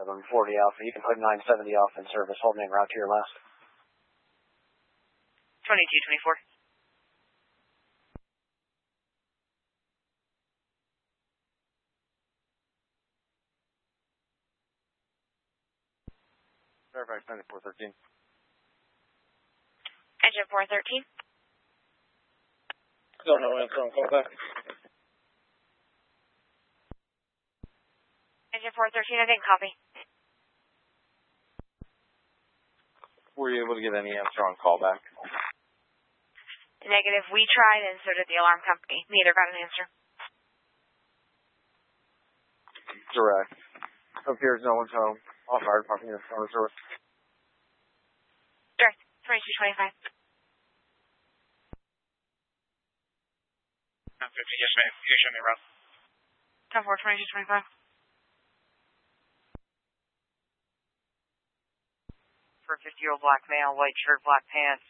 740 Alpha. You can put 970 Alpha in service, holding route to your last. 2224. Verify 9413. Engine 413. Don't know when it's on call back. Engine 413, I didn't copy. Were you able to get any answer on callback? Negative. We tried, and so did the alarm company. Neither got an answer. Direct. Appears no one's home. All fire department units on service. Direct. 2225. 950, yes ma'am. You show me route. 10-4, 2225. For a 50-year-old black male, white shirt, black pants,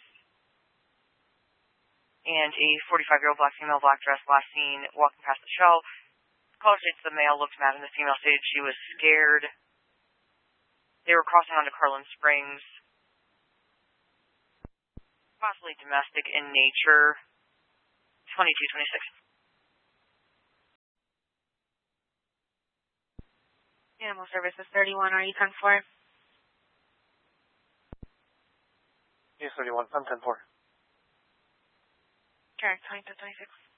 and a 45-year-old black female, black dress, last seen walking past the shell. Caller states the male looked mad and the female stated she was scared. They were crossing onto Carlin Springs. Possibly domestic in nature. 2226. Animal services 31, are you 10-4? Yes, 31. I'm 10-4. Correct, 2226.